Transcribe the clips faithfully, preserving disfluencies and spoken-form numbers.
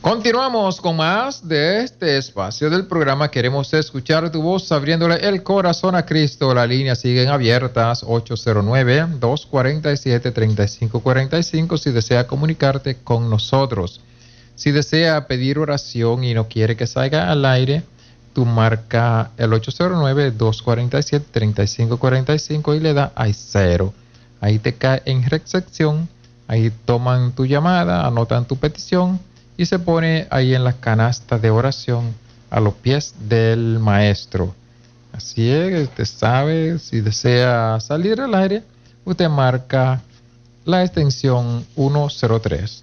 Continuamos con más de este espacio del programa. Queremos escuchar tu voz abriéndole el corazón a Cristo. Las líneas siguen abiertas ocho cero nueve, dos cuatro siete, tres cinco cuatro cinco si desea comunicarte con nosotros. Si desea pedir oración y no quiere que salga al aire, tú marca el ocho cero nueve, dos cuatro siete, tres cinco cuatro cinco y le da a cero. Ahí te cae en recepción, ahí toman tu llamada, anotan tu petición y se pone ahí en la canasta de oración a los pies del maestro. Así es, usted sabe, si desea salir al aire, usted marca la extensión ciento tres.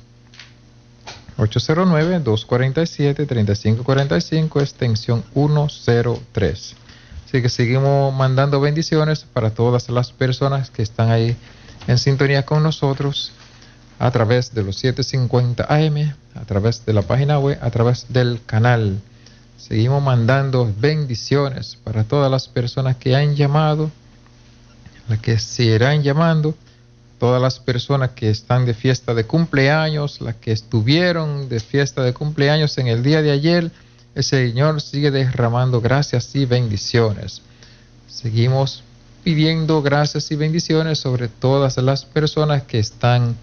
ocho cero nueve, dos cuatro siete, tres cinco cuatro cinco, extensión ciento tres. Así que seguimos mandando bendiciones para todas las personas que están ahí en sintonía con nosotros a través de los setecientos cincuenta A M, a través de la página web, a través del canal. Seguimos mandando bendiciones para todas las personas que han llamado, las que seguirán llamando, todas las personas que están de fiesta de cumpleaños, las que estuvieron de fiesta de cumpleaños en el día de ayer. El Señor sigue derramando gracias y bendiciones. Seguimos pidiendo gracias y bendiciones sobre todas las personas que están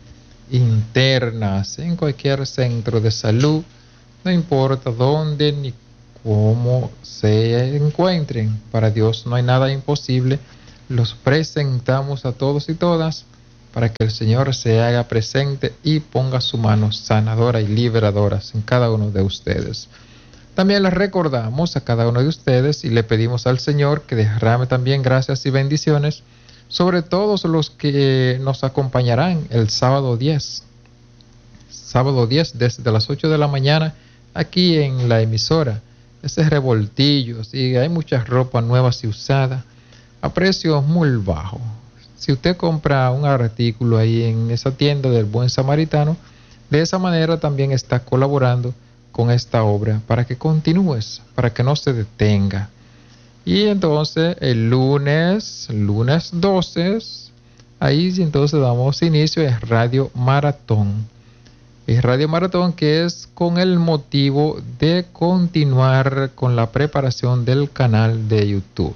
internas en cualquier centro de salud, no importa dónde ni cómo se encuentren. Para Dios no hay nada imposible. Los presentamos a todos y todas para que el Señor se haga presente y ponga su mano sanadora y liberadora en cada uno de ustedes. También les recordamos a cada uno de ustedes y le pedimos al Señor que derrame también gracias y bendiciones sobre todos los que nos acompañarán el sábado diez. Sábado diez desde las ocho de la mañana aquí en la emisora. Ese revoltillo, sí, hay muchas ropas nuevas y usadas a precios muy bajos. Si usted compra un artículo ahí en esa tienda del Buen Samaritano, de esa manera también está colaborando con esta obra para que continúes, para que no se detenga. Y entonces el lunes, lunes doce, ahí entonces damos inicio a Radio Maratón. El Radio Maratón que es con el motivo de continuar con la preparación del canal de YouTube.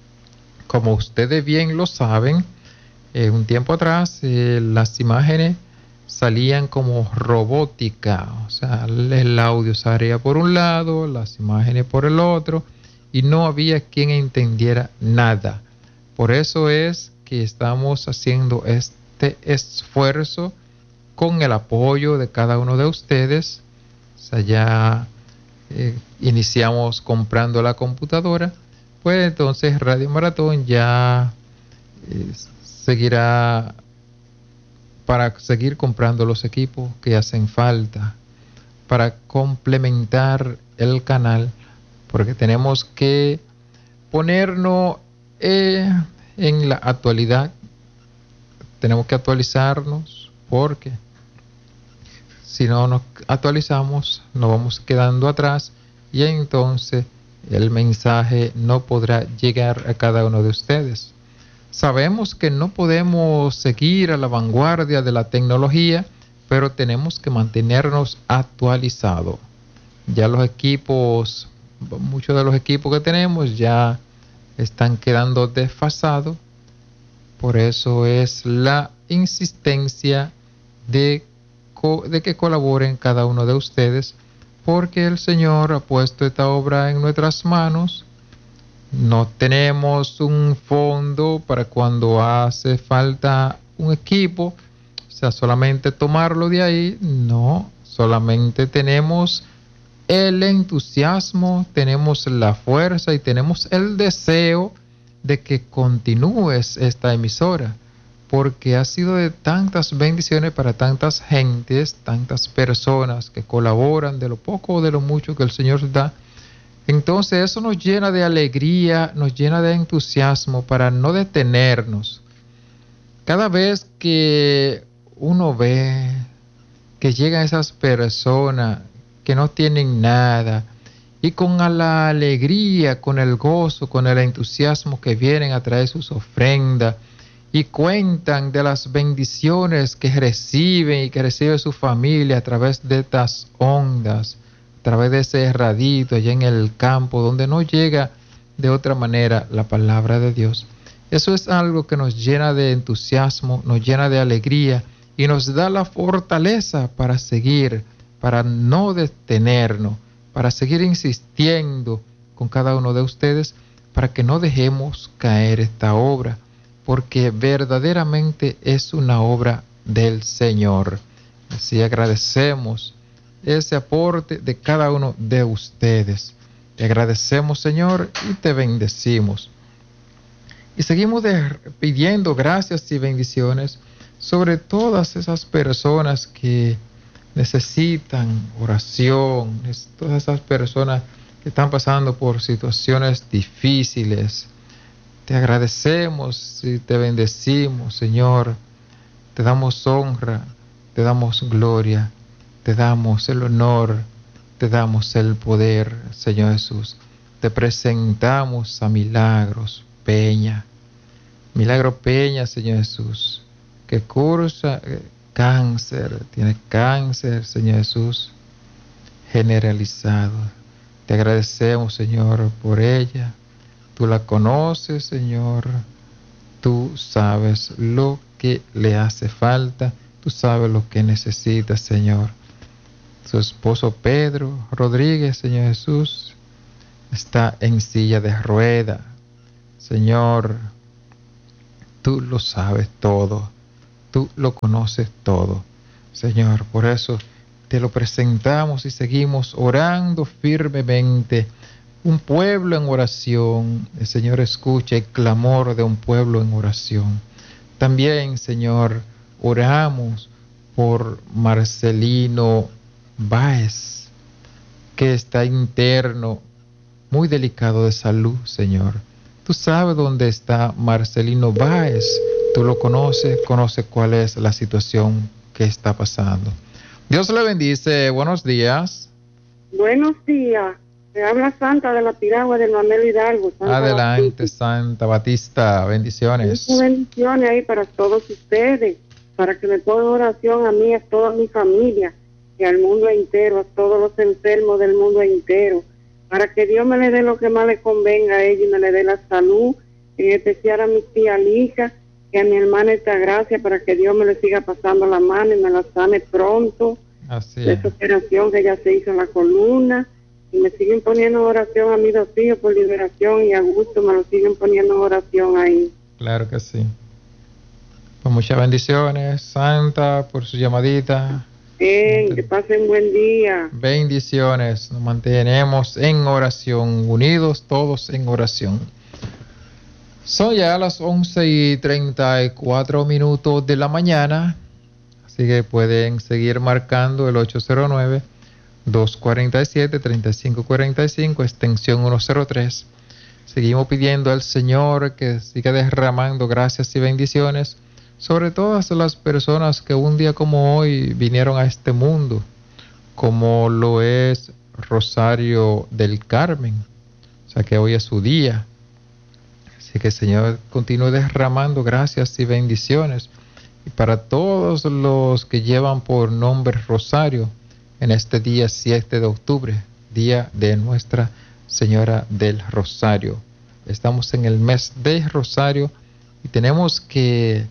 Como ustedes bien lo saben, eh, un tiempo atrás eh, las imágenes salían como robótica, o sea, el audio salía por un lado, las imágenes por el otro, y no había quien entendiera nada. Por eso es que estamos haciendo este esfuerzo con el apoyo de cada uno de ustedes. O sea, ya eh, iniciamos comprando la computadora, pues entonces Radio Maratón ya eh, seguirá para seguir comprando los equipos que hacen falta para complementar el canal, porque tenemos que ponernos eh, en la actualidad, tenemos que actualizarnos, porque si no nos actualizamos nos vamos quedando atrás y entonces el mensaje no podrá llegar a cada uno de ustedes. Sabemos que no podemos seguir a la vanguardia de la tecnología, pero tenemos que mantenernos actualizados. Ya los equipos, muchos de los equipos que tenemos ya están quedando desfasados. Por eso es la insistencia de, co- de que colaboren cada uno de ustedes, porque el Señor ha puesto esta obra en nuestras manos. No tenemos un fondo para cuando hace falta un equipo, o sea, solamente tomarlo de ahí. No, solamente tenemos el entusiasmo, tenemos la fuerza y tenemos el deseo de que continúes esta emisora, porque ha sido de tantas bendiciones para tantas gentes, tantas personas que colaboran de lo poco o de lo mucho que el Señor da. Entonces eso nos llena de alegría, nos llena de entusiasmo para no detenernos. Cada vez que uno ve que llegan esas personas que no tienen nada y con la alegría, con el gozo, con el entusiasmo que vienen a traer sus ofrendas y cuentan de las bendiciones que reciben y que recibe su familia a través de estas ondas, a través de ese radito allá en el campo donde no llega de otra manera la palabra de Dios. Eso es algo que nos llena de entusiasmo, nos llena de alegría y nos da la fortaleza para seguir, para no detenernos, para seguir insistiendo con cada uno de ustedes, para que no dejemos caer esta obra, porque verdaderamente es una obra del Señor. Así agradecemos ese aporte de cada uno de ustedes. Te agradecemos, Señor, y te bendecimos. Y seguimos de, pidiendo gracias y bendiciones sobre todas esas personas que necesitan oración, todas esas personas que están pasando por situaciones difíciles. Te agradecemos y te bendecimos, Señor. Te damos honra, te damos gloria, te damos el honor, te damos el poder, Señor Jesús. Te presentamos a Milagros Peña. Milagro Peña, Señor Jesús, que cursa cáncer, tiene cáncer, Señor Jesús, generalizado. Te agradecemos, Señor, por ella. Tú la conoces, Señor. Tú sabes lo que le hace falta. Tú sabes lo que necesita, Señor. Su esposo Pedro Rodríguez, Señor Jesús, está en silla de rueda. Señor, tú lo sabes todo. Tú lo conoces todo, Señor. Por eso te lo presentamos y seguimos orando firmemente. Un pueblo en oración. El Señor escucha el clamor de un pueblo en oración. También, Señor, oramos por Marcelino Báez, que está interno, muy delicado de salud, Señor. Tú sabes dónde está Marcelino Báez. Tú lo conoces, conoces cuál es la situación que está pasando. Dios le bendice. Buenos días. Buenos días. Me habla Santa de la Piragua del Manuel Hidalgo. Santa Adelante, Batista. Santa Batista. Bendiciones. Muchas bendiciones ahí para todos ustedes, para que me pongan oración a mí, a toda mi familia y al mundo entero, a todos los enfermos del mundo entero, para que Dios me le dé lo que más le convenga a ella y me le dé la salud, en especial a mi tía Lija y a mi hermana esta gracia, para que Dios me le siga pasando la mano y me la sane pronto. Así de es. esa operación que ya se hizo en la columna. Y me siguen poniendo oración a mis dos hijos por liberación, y a gusto me lo siguen poniendo oración ahí. Claro que sí. Pues muchas bendiciones, Santa, por su llamadita. Bien, que pasen buen día. Bendiciones. Nos mantenemos en oración, unidos todos en oración. Son ya las once y treinta y cuatro minutos de la mañana, así que pueden seguir marcando el ocho cero nueve, dos cuatro siete, tres cinco cuatro cinco, extensión ciento tres. Seguimos pidiendo al Señor que siga derramando gracias y bendiciones sobre todas las personas que un día como hoy vinieron a este mundo, como lo es Rosario del Carmen, o sea que hoy es su día. Así que el Señor continúe derramando gracias y bendiciones. Y para todos los que llevan por nombre Rosario, en este día siete de octubre, día de Nuestra Señora del Rosario. Estamos en el mes de Rosario y tenemos que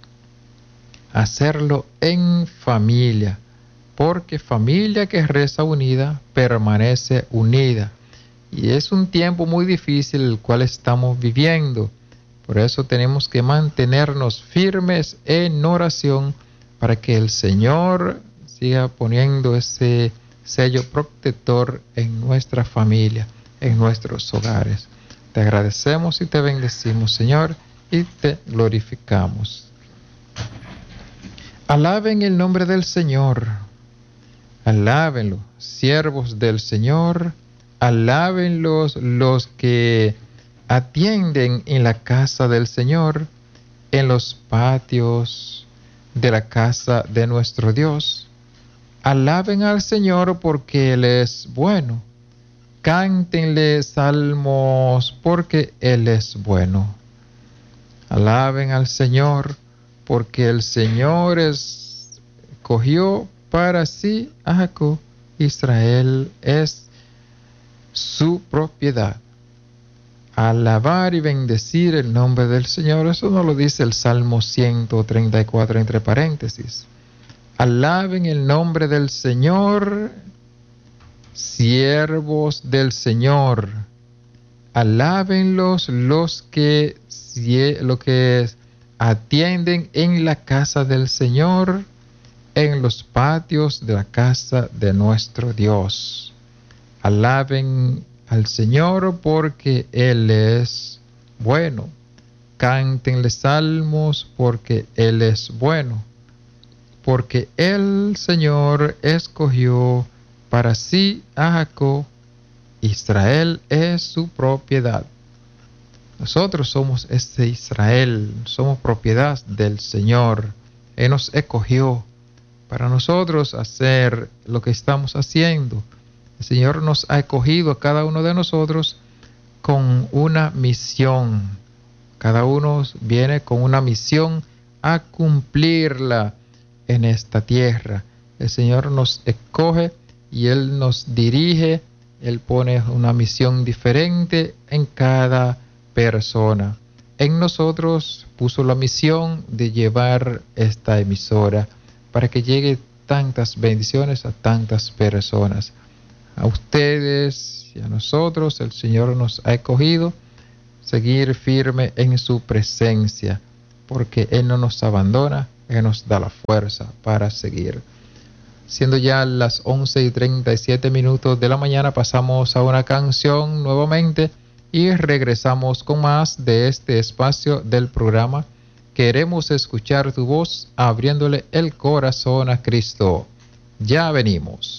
hacerlo en familia, porque familia que reza unida permanece unida. Y es un tiempo muy difícil el cual estamos viviendo. Por eso tenemos que mantenernos firmes en oración para que el Señor siga poniendo ese sello protector en nuestra familia, en nuestros hogares. Te agradecemos y te bendecimos, Señor, y te glorificamos. Alaben el nombre del Señor. Alábenlo, siervos del Señor. Alábenlos los que atienden en la casa del Señor, en los patios de la casa de nuestro Dios. Alaben al Señor porque Él es bueno. Cántenle salmos porque Él es bueno. Alaben al Señor, porque el Señor escogió para sí a Jacob. Israel es su propiedad. Alabar y bendecir el nombre del Señor. Eso no lo dice el Salmo ciento treinta y cuatro entre paréntesis. Alaben el nombre del Señor, siervos del Señor. Alábenlos los que, lo que atienden en la casa del Señor, en los patios de la casa de nuestro Dios. Alaben al Señor porque Él es bueno. Cántenle salmos porque Él es bueno. Porque el Señor escogió para sí a Jacob. Israel es su propiedad. Nosotros somos este Israel, somos propiedad del Señor. Él nos escogió para nosotros hacer lo que estamos haciendo. El Señor nos ha escogido a cada uno de nosotros con una misión. Cada uno viene con una misión a cumplirla en esta tierra. El Señor nos escoge y Él nos dirige. Él pone una misión diferente en cada persona. En nosotros puso la misión de llevar esta emisora para que llegue tantas bendiciones a tantas personas. A ustedes y a nosotros el Señor nos ha escogido seguir firme en su presencia, porque Él no nos abandona, Él nos da la fuerza para seguir. Siendo ya las once y treinta y siete minutos de la mañana, pasamos a una canción nuevamente y regresamos con más de este espacio del programa. Queremos escuchar tu voz, abriéndole el corazón a Cristo. Ya venimos.